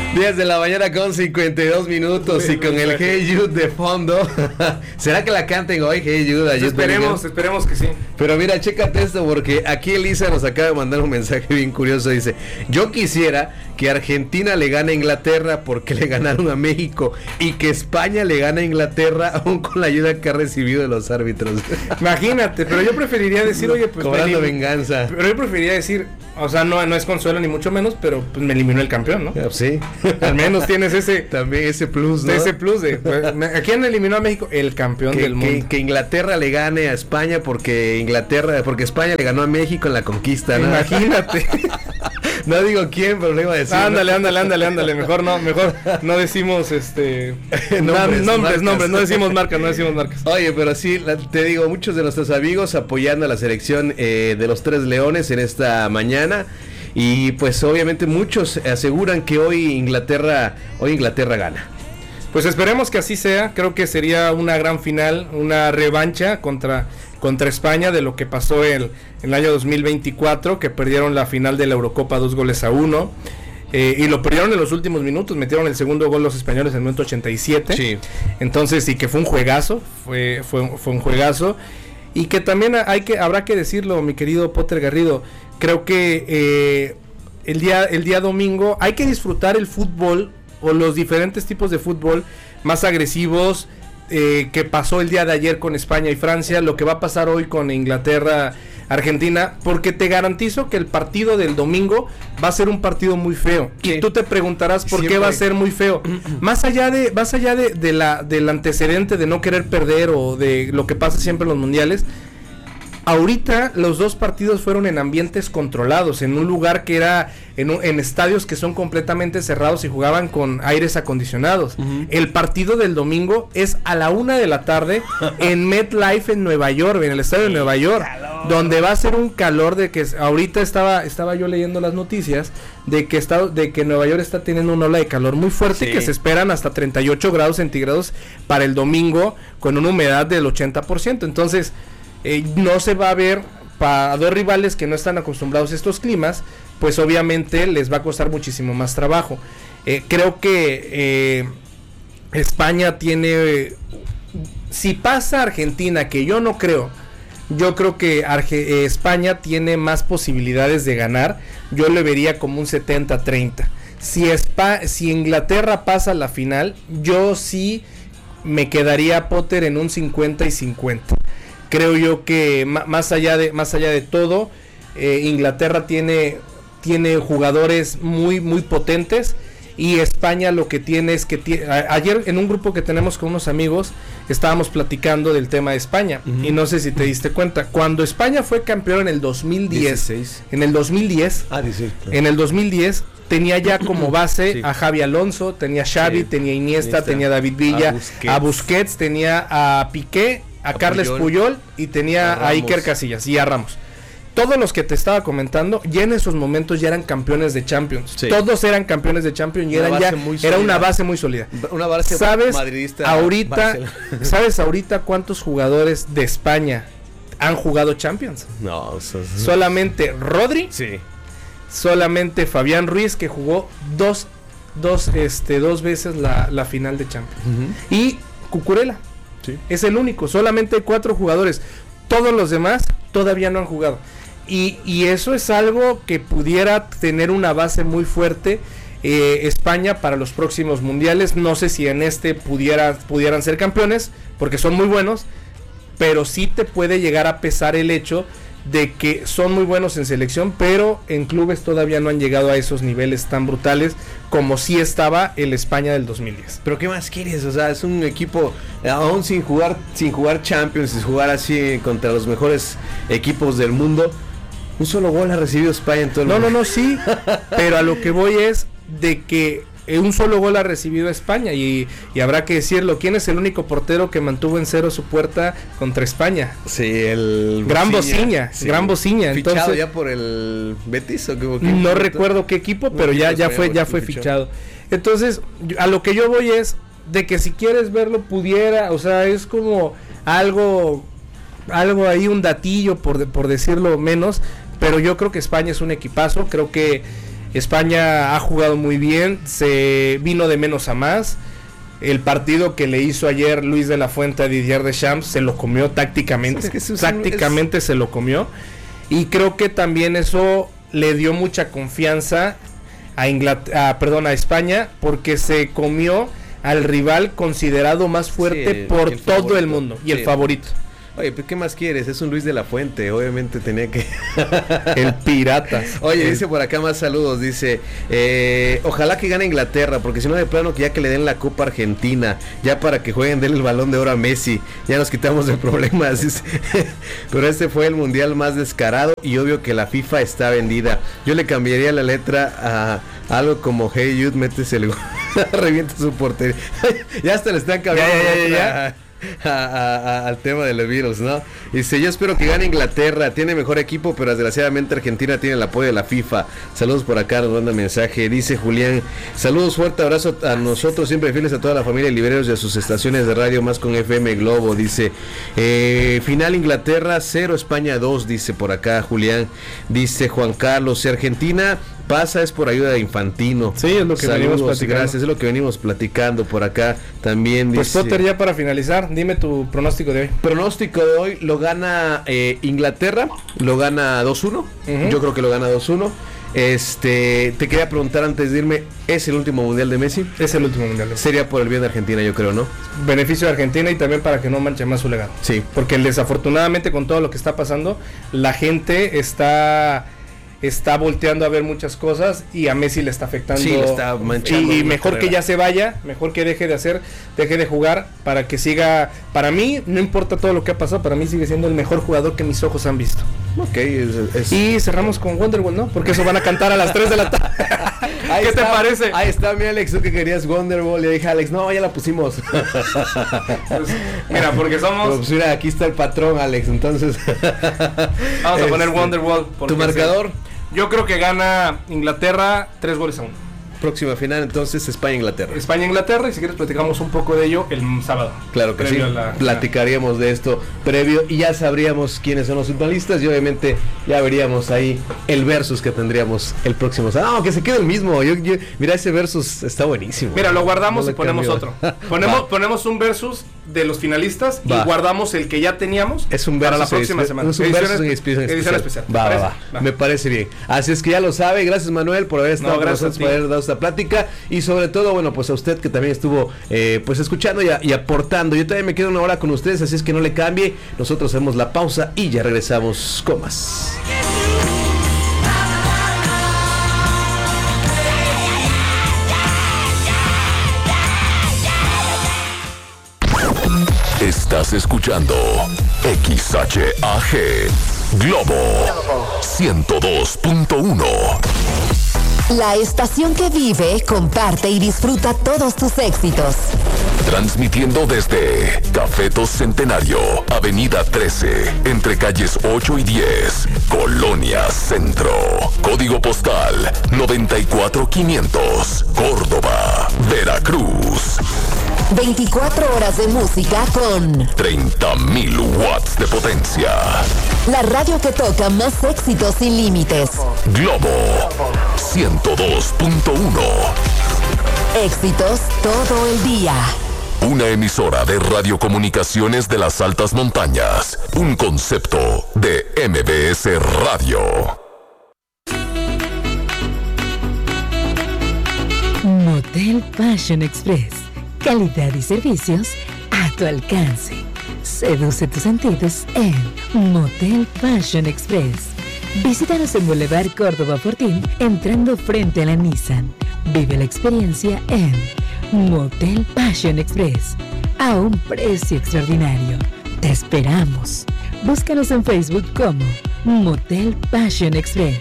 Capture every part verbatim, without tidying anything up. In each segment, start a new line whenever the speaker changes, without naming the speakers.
diez de la mañana con cincuenta y dos minutos y con el Hey Jude de fondo. ¿Será que la canten hoy, Hey Jude?
Jude esperemos, esperemos que sí.
Pero mira, chécate esto, porque aquí Elisa nos acaba de mandar un mensaje bien curioso. Dice: yo quisiera que Argentina le gane a Inglaterra porque le ganaron a México, y que España le gane a Inglaterra aún con la ayuda que ha recibido de los árbitros.
Imagínate, pero yo preferiría decir, oye, pues
cobrando me venganza.
Pero yo preferiría decir, o sea, no, no es consuelo ni mucho menos, pero pues me eliminó el campeón, ¿no?
Sí.
Al menos tienes ese
también ese plus, ¿no?
Ese plus de, pues, ¿a quién eliminó a México? El campeón
que,
del mundo.
Que, que Inglaterra le gane a España porque Inglaterra, porque España le ganó a México en la conquista, ¿no?
Imagínate.
No digo quién, pero lo iba a decir.
Ándale, ¿no? ándale, ándale, ándale. Mejor no, mejor no decimos este nombres, nombres, nombres, no decimos marcas, no decimos marcas.
Oye, pero sí, la, te digo, muchos de nuestros amigos apoyando a la selección eh, de los Tres Leones en esta mañana. Y pues obviamente muchos aseguran que hoy Inglaterra, hoy Inglaterra gana.
Pues esperemos que así sea. Creo que sería una gran final, una revancha contra, contra España de lo que pasó el, en el año dos mil veinticuatro, que perdieron la final de la Eurocopa dos goles a uno. Eh, y lo perdieron en los últimos minutos, metieron el segundo gol los españoles en el minuto ochenta y siete.
Sí.
Entonces sí que fue un juegazo, fue, fue, fue un juegazo. Y que también hay que, habrá que decirlo, mi querido Potter Garrido, creo que eh, el día, el día domingo hay que disfrutar el fútbol o los diferentes tipos de fútbol más agresivos eh, que pasó el día de ayer con España y Francia, lo que va a pasar hoy con Inglaterra, Argentina, porque te garantizo que el partido del domingo va a ser un partido muy feo. Sí. Y tú te preguntarás por Siempre. qué va a ser muy feo. Más allá de, más allá de, de la, del antecedente de no querer perder o de lo que pasa siempre en los mundiales, ahorita los dos partidos fueron en ambientes controlados, en un lugar que era, en, un, en estadios que son completamente cerrados y jugaban con aires acondicionados. Uh-huh. El partido del domingo es a la una de la tarde en MetLife en Nueva York, en el estadio de Nueva York, calor. Donde va a ser un calor de que ahorita estaba, estaba yo leyendo las noticias de que está, de que Nueva York está teniendo una ola de calor muy fuerte, sí. que se esperan hasta treinta y ocho grados centígrados para el domingo con una humedad del ochenta por ciento. Entonces, Eh, no se va a ver para dos rivales que no están acostumbrados a estos climas, pues obviamente les va a costar muchísimo más trabajo. Eh, creo que eh, España tiene, eh, si pasa Argentina, que yo no creo, yo creo que Arge- eh, España tiene más posibilidades de ganar. Yo le vería como un setenta treinta. Si, Espa- si Inglaterra pasa la final, yo sí me quedaría, Potter, en un cincuenta y cincuenta. Creo yo que m- más allá de más allá de todo, eh, Inglaterra tiene tiene jugadores muy muy potentes, y España lo que tiene es que t- a- ayer en un grupo que tenemos con unos amigos estábamos platicando del tema de España, uh-huh. y no sé si te diste cuenta, cuando España fue campeón en el dos mil diez, dieciséis. en el dos mil diez,
ah, dieciséis, claro.
en el dos mil diez tenía ya como base sí. a Xavi Alonso, tenía Xavi, sí. tenía Iniesta, Iniesta, tenía David Villa, a Busquets, a Busquets tenía a Piqué, a, a Carles Puyol, Puyol y tenía a, a Iker Casillas y a Ramos. Todos los que te estaba comentando ya en esos momentos ya eran campeones de Champions. Sí. Todos eran campeones de Champions y eran ya era una base muy sólida.
Una base
¿Sabes
madridista
ahorita Barcelona. ¿Sabes ahorita cuántos jugadores de España han jugado Champions?
No, eso es...
solamente Rodri.
Sí.
Solamente Fabián Ruiz, que jugó dos dos este dos veces la, la final de Champions. Uh-huh. Y Cucurella. Sí. Es el único, solamente hay cuatro jugadores. Todos los demás todavía no han jugado. Y, y eso es algo que pudiera tener una base muy fuerte eh, España para los próximos mundiales. No sé si en este pudiera, pudieran ser campeones, porque son muy buenos, pero sí te puede llegar a pesar el hecho de que son muy buenos en selección, pero en clubes todavía no han llegado a esos niveles tan brutales como sí estaba el España del dos mil diez.
Pero qué más quieres, o sea, es un equipo aún sin jugar sin jugar Champions, sin jugar así contra los mejores equipos del mundo. Un solo gol ha recibido España en todo el
no,
mundo.
No, no, sí, pero a lo que voy es de que un solo gol ha recibido España y, y habrá que decirlo. ¿Quién es el único portero que mantuvo en cero su puerta contra España?
Sí, el
Gran Bociña, sí. Gran Bociña.
Fichado
entonces,
ya por el Betis o qué, qué
no puerto? recuerdo qué equipo, pero ya ya fue ya fue fichado. Entonces, a lo que yo voy es de que si quieres verlo pudiera, o sea, es como algo algo ahí, un datillo por por decirlo menos, pero yo creo que España es un equipazo. Creo que España ha jugado muy bien, se vino de menos a más. El partido que le hizo ayer Luis de la Fuente a Didier Deschamps se lo comió tácticamente, es que es, tácticamente es... se lo comió, y creo que también eso le dio mucha confianza a Inglaterra, perdón, a España, porque se comió al rival considerado más fuerte sí, por todo favorito. El mundo y sí. el favorito.
Oye, ¿qué más quieres? Es un Luis de la Fuente, obviamente tenía que...
El pirata.
Oye,
el...
dice por acá más saludos, dice, eh, ojalá que gane Inglaterra, porque si no de plano que ya que le den la Copa Argentina, ya para que jueguen, denle el Balón de Oro a Messi, ya nos quitamos de problemas. Dice. Pero este fue el mundial más descarado y obvio que la FIFA está vendida. Yo le cambiaría la letra a algo como Hey Jude, metes el gol, revienta su portería. Ya hasta le están cambiando ya, ya, ya, ya. A, a, a, al tema de los Beatles, ¿no? Dice, yo espero que gane Inglaterra, tiene mejor equipo, pero desgraciadamente Argentina tiene el apoyo de la FIFA. Saludos por acá, nos manda mensaje. Dice Julián, saludos, fuerte abrazo a nosotros, siempre fieles a toda la familia Libreros y a sus estaciones de radio, más con F M Globo. Dice, eh, final Inglaterra cero, España dos, dice por acá Julián. Dice Juan Carlos, si Argentina pasa es por ayuda de Infantino.
Sí, es lo que
Saludos,
venimos platicando.
Gracias, es lo que venimos platicando por acá también.
Pues
dice,
Potter, ya para finalizar, dime tu pronóstico de hoy.
Pronóstico de hoy, lo gana eh, Inglaterra, lo gana dos uno. Uh-huh. Yo creo que lo gana dos uno. Este, te quería preguntar antes de irme, ¿es el último mundial de Messi?
Es el último mundial.
Sería por el bien de Argentina, yo creo, ¿no?
Beneficio de Argentina y también para que no manche más su legado.
Sí.
Porque desafortunadamente con todo lo que está pasando, la gente está... está volteando a ver muchas cosas y a Messi le está afectando.
Sí, le está manchando.
Y, y mejor que ya se vaya, mejor que deje de hacer, deje de jugar para que siga. Para mí, no importa todo lo que ha pasado, para mí sigue siendo el mejor jugador que mis ojos han visto.
Ok, es, es...
Y cerramos con Wonderwall, ¿no? Porque eso van a cantar a las tres de la tarde. ¿Qué
está,
te parece?
Ahí está, mi Alex, tú que querías Wonderwall. Le dije a Alex, no, ya la pusimos.
Pues, mira, porque somos.
Pero, pues mira, aquí está el patrón, Alex, entonces.
Vamos a poner este, Wonderwall.
¿Tu marcador?
Se... Yo creo que gana Inglaterra tres goles a uno.
Próxima final entonces España-Inglaterra.
España-Inglaterra, y si quieres platicamos un poco de ello el sábado.
Claro que sí, la, platicaríamos la... de esto previo y ya sabríamos quiénes son los futbolistas y obviamente ya veríamos ahí el versus que tendríamos el próximo sábado. No, que se quede el mismo. Yo, yo, mira, ese versus está buenísimo.
Mira, lo guardamos no y ponemos cambió. otro. Ponemos, ponemos un versus de los finalistas va. y guardamos el que ya teníamos
es un
para la próxima semana.
Es un edición versus en edición especial.
Edición especial.
Va, va, va, va. Me parece bien. Así es que ya lo sabe. Gracias, Manuel, por haber estado no, con nosotros, por haber dado esta plática y sobre todo, bueno, pues a usted que también estuvo eh, pues escuchando y, a, y aportando. Yo también me quedo una hora con ustedes, así es que no le cambie. Nosotros hacemos la pausa y ya regresamos con más.
Estás escuchando X H A G Globo ciento dos punto uno.
La estación que vive, comparte y disfruta todos tus éxitos.
Transmitiendo desde Cafetos Centenario, Avenida trece, entre calles ocho y diez, Colonia Centro. Código postal noventa y cuatro quinientos, Córdoba, Veracruz.
veinticuatro horas de música con
treinta mil watts de potencia.
La radio que toca más éxitos sin límites.
Globo ciento dos punto uno.
Éxitos todo el día.
Una emisora de radiocomunicaciones de las altas montañas. Un concepto de M B S Radio.
Motel Fashion Express. Calidad y servicios a tu alcance. Seduce tus sentidos en Motel Fashion Express. Visítanos en Boulevard Córdoba Fortín, entrando frente a la Nissan. Vive la experiencia en Motel Fashion Express, a un precio extraordinario. Te esperamos. Búscanos en Facebook como Motel Fashion Express.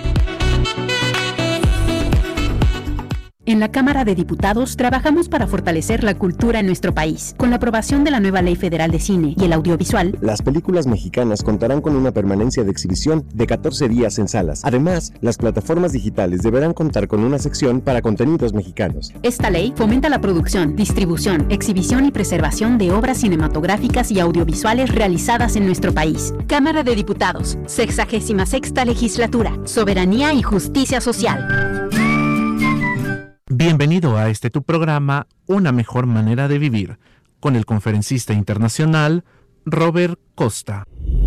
En la Cámara de Diputados trabajamos para fortalecer la cultura en nuestro país. Con la aprobación de la nueva Ley Federal de Cine y el Audiovisual,
las películas mexicanas contarán con una permanencia de exhibición de catorce días en salas. Además, las plataformas digitales deberán contar con una sección para contenidos mexicanos.
Esta ley fomenta la producción, distribución, exhibición y preservación de obras cinematográficas y audiovisuales realizadas en nuestro país. Cámara de Diputados, sexagésima sexta legislatura, soberanía y justicia social.
Bienvenido a este tu programa, Una mejor manera de vivir, con el conferencista internacional Robert Costa.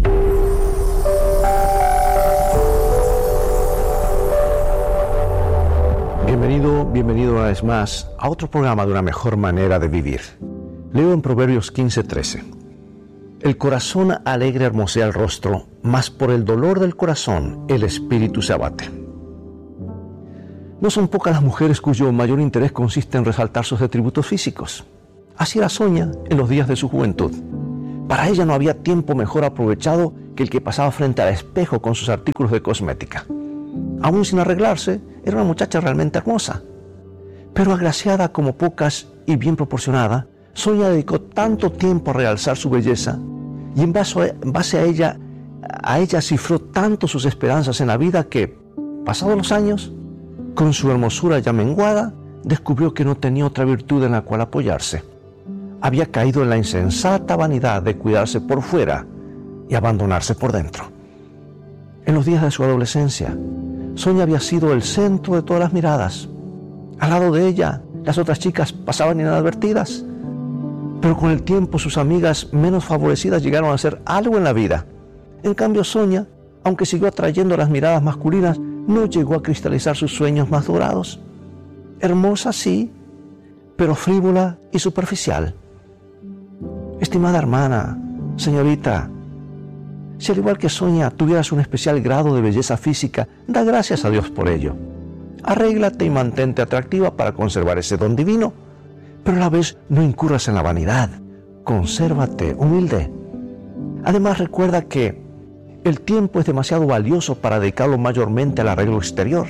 Bienvenido, bienvenido una vez más a otro programa de Una mejor manera de vivir. Leo en Proverbios quince trece. El corazón alegre hermosea el rostro, mas por el dolor del corazón el espíritu se abate. No son pocas las mujeres cuyo mayor interés consiste en resaltar sus atributos físicos. Así era Sonia en los días de su juventud. Para ella no había tiempo mejor aprovechado que el que pasaba frente al espejo con sus artículos de cosmética. Aún sin arreglarse, era una muchacha realmente hermosa. Pero agraciada como pocas y bien proporcionada, Sonia dedicó tanto tiempo a realzar su belleza y en base a, en base a ella, a ella cifró tanto sus esperanzas en la vida que, pasados los años, con su hermosura ya menguada, descubrió que no tenía otra virtud en la cual apoyarse. Había caído en la insensata vanidad de cuidarse por fuera y abandonarse por dentro. En los días de su adolescencia, Sonia había sido el centro de todas las miradas. Al lado de ella, las otras chicas pasaban inadvertidas. Pero con el tiempo, sus amigas menos favorecidas llegaron a hacer algo en la vida. En cambio, Sonia, aunque siguió atrayendo las miradas masculinas, no llegó a cristalizar sus sueños más dorados. Hermosa, sí, pero frívola y superficial. Estimada hermana, señorita, si al igual que Sonia tuvieras un especial grado de belleza física, da gracias a Dios por ello. Arréglate y mantente atractiva para conservar ese don divino, pero a la vez no incurras en la vanidad. Consérvate humilde. Además, recuerda que el tiempo es demasiado valioso para dedicarlo mayormente al arreglo exterior.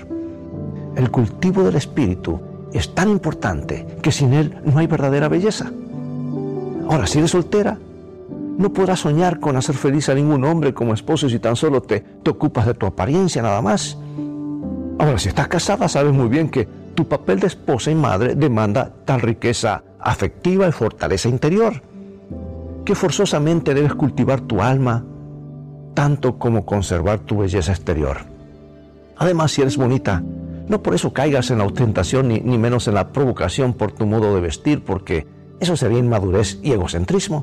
El cultivo del espíritu es tan importante que sin él no hay verdadera belleza. Ahora, si eres soltera, no podrás soñar con hacer feliz a ningún hombre como esposo si tan solo te, te ocupas de tu apariencia nada más. Ahora, si estás casada, sabes muy bien que tu papel de esposa y madre demanda tal riqueza afectiva y fortaleza interior, que forzosamente debes cultivar tu alma, tanto como conservar tu belleza exterior. Además, si eres bonita, no por eso caigas en la ostentación ni, ni menos en la provocación por tu modo de vestir, porque eso sería inmadurez y egocentrismo.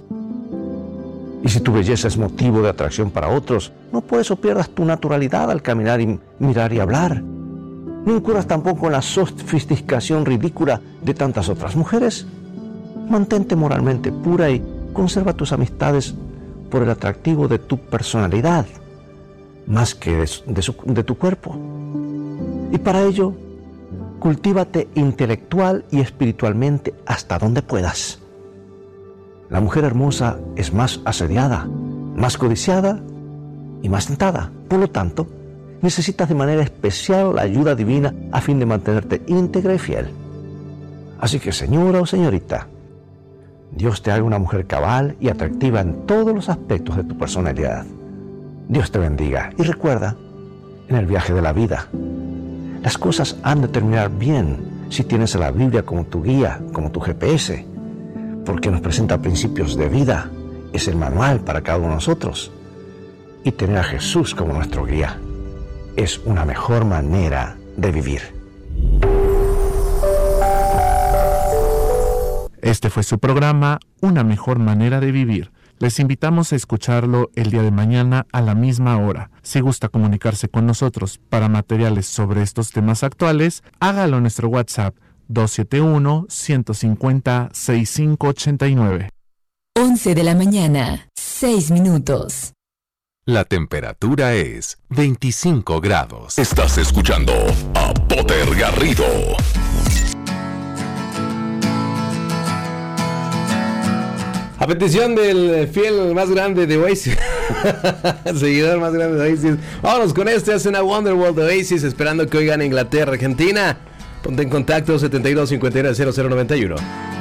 Y si tu belleza es motivo de atracción para otros, no puedes o pierdas tu naturalidad al caminar y mirar y hablar. No incurras tampoco en la sofisticación ridícula de tantas otras mujeres. Mantente moralmente pura y conserva tus amistades por el atractivo de tu personalidad, más que de, de, su, de tu cuerpo. Y para ello, cultívate intelectual y espiritualmente hasta donde puedas. La mujer hermosa es más asediada, más codiciada y más tentada. Por lo tanto, necesitas de manera especial la ayuda divina a fin de mantenerte íntegra y fiel. Así que, señora o señorita, Dios te haga una mujer cabal y atractiva en todos los aspectos de tu personalidad. Dios te bendiga y recuerda, en el viaje de la vida, las cosas han de terminar bien si tienes a la Biblia como tu guía, como tu G P S, porque nos presenta principios de vida, es el manual para cada uno de nosotros. Y tener a Jesús como nuestro guía es una mejor manera de vivir.
Este fue su programa, Una mejor manera de vivir. Les invitamos a escucharlo el día de mañana a la misma hora. Si gusta comunicarse con nosotros para materiales sobre estos temas actuales, hágalo en nuestro WhatsApp dos siete uno, uno cinco cero, seis cinco ocho nueve.
once de la mañana, seis minutos.
La temperatura es veinticinco grados. Estás escuchando a Potter Garrido.
A petición del fiel más grande de Oasis, seguidor más grande de Oasis, vámonos con este, hacen a Wonderwall de Oasis, esperando que hoy gane Inglaterra, Argentina. Ponte en contacto setenta y dos cincuenta y nueve cero cero noventa y uno.